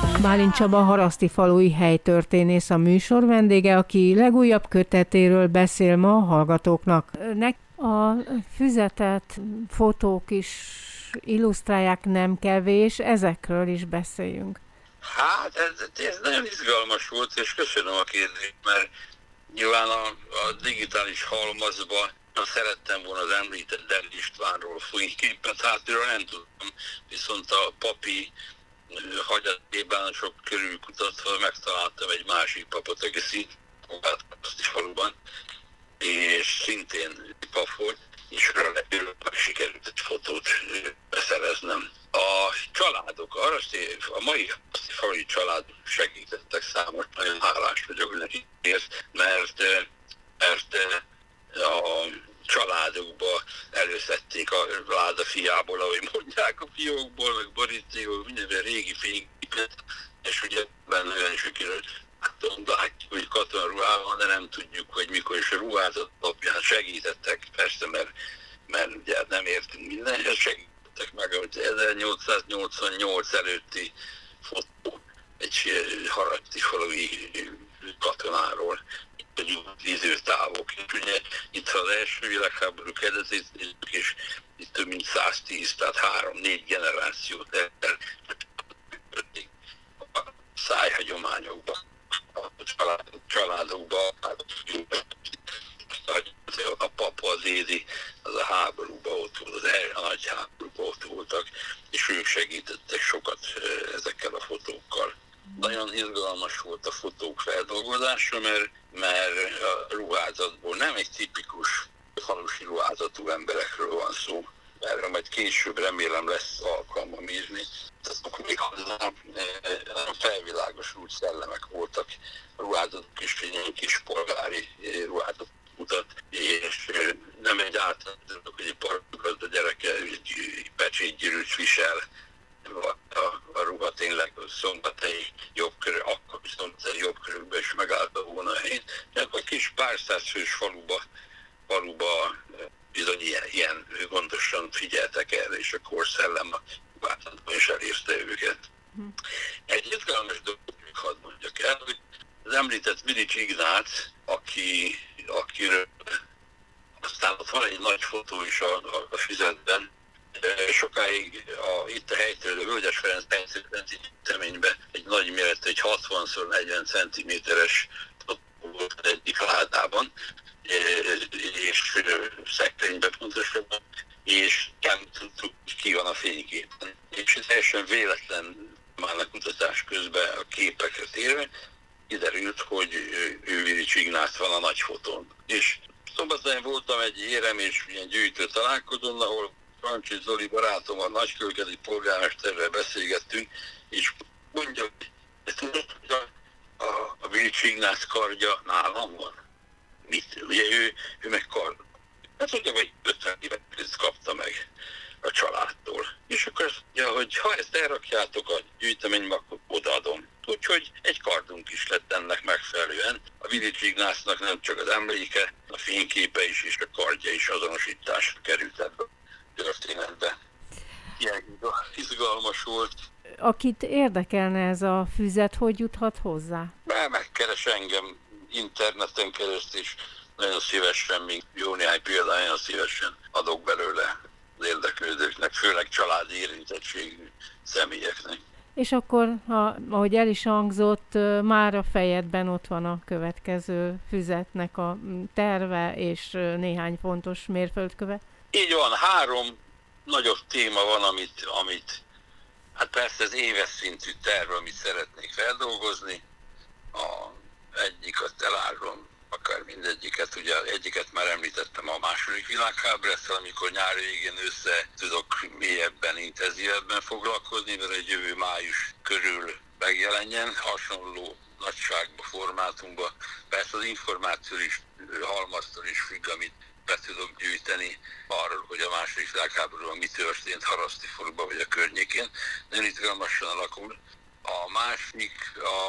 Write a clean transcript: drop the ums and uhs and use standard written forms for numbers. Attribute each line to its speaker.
Speaker 1: Bálint Csaba harasztifalui helytörténész a műsor vendége, aki legújabb kötetéről beszél ma a hallgatóknak. A füzetet fotók is illusztrálják, nem kevés, ezekről is beszéljünk.
Speaker 2: Hát ez nagyon izgalmas volt, és köszönöm a kérdést, mert nyilván a digitális halmazba szerettem volna az említett Dell Istvánról fényképet, hátulról nem tudtam, viszont a papi hagyatében sok körül kutatva megtaláltam egy másik papot, aki szintén azt is faluban, és szintén pap volt, és őről sikerült egy fotót beszereznem. A családok, a mai falu család segítettek számos, nagyon hálás vagyok nekik, mert a családokba előszedték a láda fiából, ahogy mondják, a fiókból, meg borítékból, mindenféle régi fényképet, és ugye benne olyan sikerült, látjuk, hogy katonaruhában, de nem tudjuk, hogy mikor is a ruházat napján segítettek, persze, mert ugye nem értünk mindenhez, segítettek meg, hogy 1888 előtti fotó egy harasztifalui katonáról, időtávok. És ugye itt az első világháború kezdetét és itt több mint 110, tehát 3-4 generációt a szájhagyományokban, a családokban, a papa, a dédi, az a háborúban ott volt, a nagy háborúban ott voltak, és ők segítettek sokat ezekkel a fotókkal. Nagyon izgalmas volt a fotók feldolgozása, mert a ruházatból nem egy tipikus falusi ruházatú emberekről van szó, erre majd később remélem lesz alkalmam írni. Azok még nagyon felvilágosult szellemek voltak, ruházatok is, egy kis polgári ruházat mutat, és nem egy általán, hogy egy parkgazda gyereke egy pecsétgyűrűt visel, a ruha tényleg szombatai jobbkörül, akkor szombatai jobbkörükben is megállta volna a helyét. A kis pár százfős faluba bizony ilyen gondosan figyeltek erre, és a korszellem a változatban is elérte őket. Egy izgalmas dolgot hadd mondjak el, hogy az említett Vilics Ignác, akiről aztán ott van egy nagy fotó is a füzetben, sokáig itt a helytől a Völgyes Ferenc Teményben egy nagy méretű, egy 60x40 cm-es fotó volt egyik ládában, és szekrényben pontosabban, és nem tudtuk, ki van a fényképen. És teljesen véletlen már a kutatás közben a képeket érve, kiderült, hogy ő Vilics Ignác van a nagy fotón. És szombaton voltam egy érem és ilyen gyűjtő találkozón, ahol Francsi Zoli barátom, a nagykölgedi polgármesterrel beszélgettünk, és mondja, hogy a Vilics Ignác kardja nálam van. Mit? Ugye ő meg kard. Hát mondja, hogy 50 évet kapta meg a családtól. És akkor azt mondja, hogy ha ezt elrakjátok a gyűjteménybe, akkor odaadom. Úgyhogy egy kardunk is lett ennek megfelelően. A Vilics Ignácnak nem csak az emléke, a fényképe is és a kardja is azonosításra került ebbe a történetbe. Ilyen izgalmas volt.
Speaker 1: Akit érdekelne ez a füzet, hogy juthat hozzá?
Speaker 2: Megkeres engem interneten keresztül, és nagyon szívesen, még jó néhány példán, nagyon szívesen adok belőle az érdeklődőknek, főleg családi érintettségű személyeknek.
Speaker 1: És akkor, ahogy el is hangzott, már a fejedben ott van a következő füzetnek a terve és néhány fontos mérföldköve?
Speaker 2: Így van, 3 nagyobb téma van, amit hát persze ez éves szintű terv, amit szeretnék feldolgozni. Egyiket elárulom, akár mindegyiket, ugye egyiket már említettem, a második világháború, amikor nyári végén össze tudok mélyebben, intenzívebben foglalkozni, mert egy jövő május körül megjelenjen, hasonló nagyságba, formátumba. Persze az információ is halmaztól is függ, amit be tudok gyűjteni arról, hogy a második világháborúban mi történt Harasztifaluban vagy a környékén. Nagyon izgalmasan alakul. A másik,